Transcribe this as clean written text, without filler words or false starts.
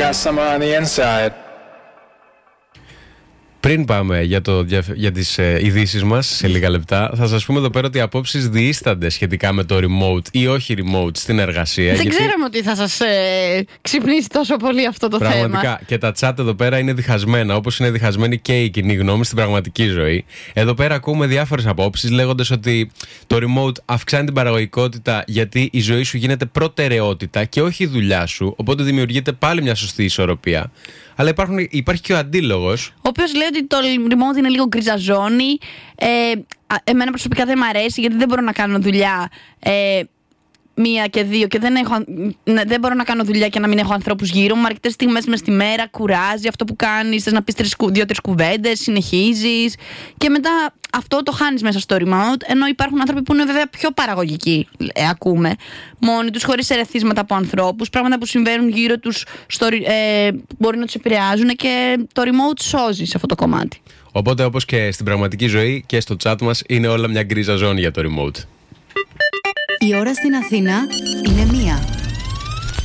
got summer on the inside. Πριν πάμε για τις ειδήσεις μας σε λίγα λεπτά, θα σας πούμε εδώ πέρα ότι οι απόψεις διείστανται σχετικά με το remote ή όχι remote στην εργασία. Δεν ξέραμε ότι θα σας ξυπνήσει τόσο πολύ αυτό το θέμα. Πραγματικά. Και τα chat εδώ πέρα είναι διχασμένα, όπως είναι διχασμένη και η κοινή γνώμη στην πραγματική ζωή. Εδώ πέρα ακούμε διάφορες απόψεις λέγοντας ότι το remote αυξάνει την παραγωγικότητα γιατί η ζωή σου γίνεται προτεραιότητα και όχι η δουλειά σου. Οπότε δημιουργείται πάλι μια σωστή ισορροπία. Αλλά υπάρχει και ο αντίλογος. Ο οποίος λέει ότι το remote είναι λίγο γκριζαζόνι. Εμένα προσωπικά δεν μ' αρέσει γιατί δεν μπορώ να κάνω δουλειά μία και δύο και δεν μπορώ να κάνω δουλειά και να μην έχω ανθρώπους γύρω μου. Αρκετές στιγμές μες στη μέρα κουράζει αυτό που κάνεις. Θες να πεις 2-3 κουβέντες, συνεχίζεις. Και μετά αυτό το χάνεις μέσα στο remote. Ενώ υπάρχουν άνθρωποι που είναι βέβαια πιο παραγωγικοί, ακούμε, μόνοι τους, χωρίς ερεθίσματα από ανθρώπους. Πράγματα που συμβαίνουν γύρω τους μπορεί να τους επηρεάζουν και το remote σώζει σε αυτό το κομμάτι. Οπότε, όπως και στην πραγματική ζωή και στο chat μας, είναι όλα μια γκρίζα ζώνη για το remote. Η ώρα στην Αθήνα είναι 1.